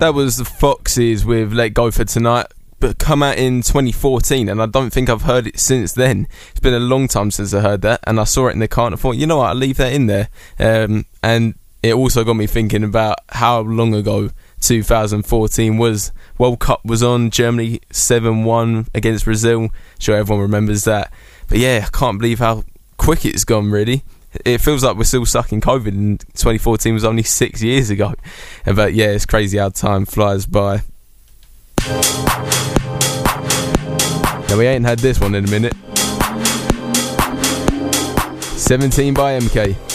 That was the Foxes with Let Go for Tonight, but come out in 2014, and I don't think I've heard it since then. It's been a long time since I heard that, and I saw it in the car and I thought, you know what, I'll leave that in there. And it also got me thinking about how long ago 2014 was. World Cup was on, Germany 7-1 against Brazil. Sure, everyone remembers that. But yeah, I can't believe how quick it's gone, really. It feels like we're still stuck in COVID, and 2014 was only 6 years ago. But yeah, it's crazy how time flies by. Now, we ain't had this one in a minute. 17 by MK.